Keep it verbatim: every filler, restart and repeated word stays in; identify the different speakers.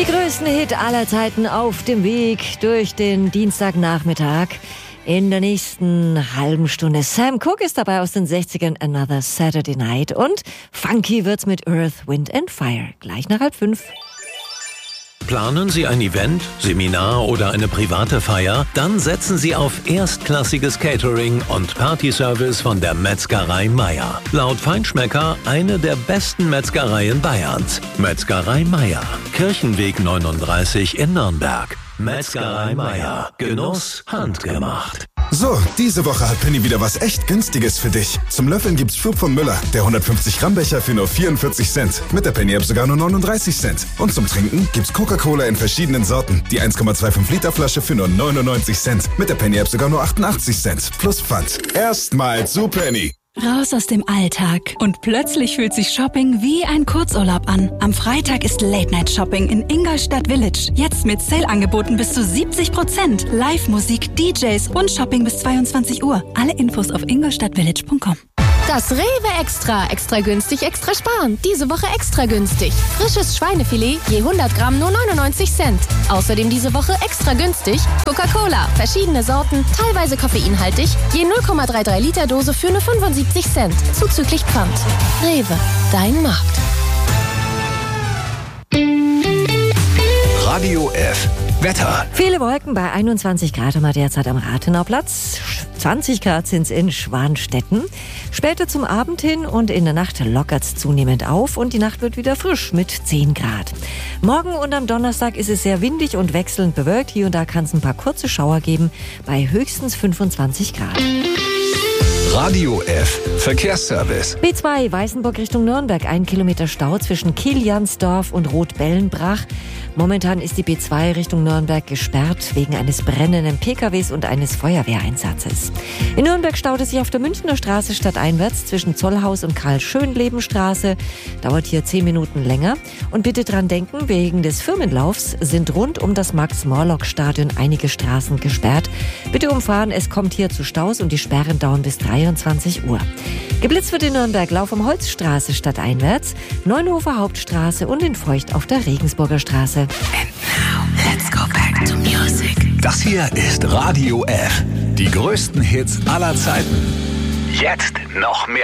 Speaker 1: Die größten Hit aller Zeiten auf dem Weg durch den Dienstagnachmittag. In der nächsten halben Stunde Sam Cooke ist dabei aus den sechzigern, Another Saturday Night. Und funky wird's mit Earth, Wind and Fire. Gleich nach halb fünf.
Speaker 2: Planen Sie ein Event, Seminar oder eine private Feier? Dann setzen Sie auf erstklassiges Catering und Partyservice von der Metzgerei Meier. Laut Feinschmecker eine der besten Metzgereien Bayerns. Metzgerei Meier, Kirchenweg neununddreißig in Nürnberg. Metzgerei Meier, Genuss handgemacht.
Speaker 3: So, diese Woche hat Penny wieder was echt Günstiges für dich. Zum Löffeln gibt's Schub von Müller, der hundertfünfzig Gramm Becher für nur vierundvierzig Cent. Mit der Penny-App sogar nur neununddreißig Cent. Und zum Trinken gibt's Coca-Cola in verschiedenen Sorten. Die eins Komma fünfundzwanzig Liter Flasche für nur neunundneunzig Cent. Mit der Penny-App sogar nur achtundachtzig Cent. Plus Pfand. Erstmal zu Penny.
Speaker 4: Raus aus dem Alltag. Und plötzlich fühlt sich Shopping wie ein Kurzurlaub an. Am Freitag ist Late-Night-Shopping in Ingolstadt Village. Jetzt mit Sale-Angeboten bis zu siebzig Prozent. Live-Musik, D Js und Shopping bis zweiundzwanzig Uhr. Alle Infos auf ingolstadtvillage punkt com.
Speaker 5: Das Rewe Extra. Extra günstig, extra sparen. Diese Woche extra günstig. Frisches Schweinefilet, je hundert Gramm nur neunundneunzig Cent. Außerdem diese Woche extra günstig Coca-Cola. Verschiedene Sorten, teilweise koffeinhaltig. Je null Komma dreiunddreißig Liter Dose für nur fünfundsiebzig Cent. Zuzüglich Pfand. Rewe, dein Markt.
Speaker 6: Radio F. Wetter.
Speaker 1: Viele Wolken bei einundzwanzig Grad haben wir derzeit am Rathenauplatz. zwanzig Grad sind es in Schwanstetten. Später zum Abend hin und in der Nacht lockert es zunehmend auf und die Nacht wird wieder frisch mit zehn Grad. Morgen und am Donnerstag ist es sehr windig und wechselnd bewölkt. Hier und da kann es ein paar kurze Schauer geben bei höchstens fünfundzwanzig Grad.
Speaker 6: Radio F. Verkehrsservice.
Speaker 1: B zwei Weißenburg Richtung Nürnberg. Ein Kilometer Stau zwischen Kiliansdorf und Rotbellenbrach. Momentan ist die B zwei Richtung Nürnberg gesperrt wegen eines brennenden P K Ws und eines Feuerwehreinsatzes. In Nürnberg staut es sich auf der Münchner Straße stadteinwärts zwischen Zollhaus und Karl-Schönleben-Straße. Dauert hier zehn Minuten länger. Und bitte dran denken, wegen des Firmenlaufs sind rund um das Max-Morlock-Stadion einige Straßen gesperrt. Bitte umfahren, es kommt hier zu Staus und die Sperren dauern bis dreiundzwanzig Uhr. Geblitzt wird in Nürnberg Lauf um Holzstraße stadteinwärts, Neunhofer Hauptstraße und in Feucht auf der Regensburger Straße.
Speaker 6: And now, let's go back to music. Das hier ist Radio F. Die größten Hits aller Zeiten. Jetzt noch mehr.